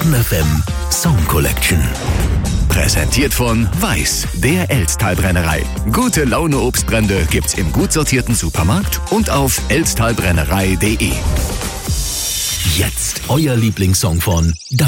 Baden FM Song Collection. Präsentiert von Weiß, der Elsttalbrennerei. Gute Laune Obstbrände gibt's im gut sortierten Supermarkt und auf elsttalbrennerei.de. Jetzt euer Lieblingssong von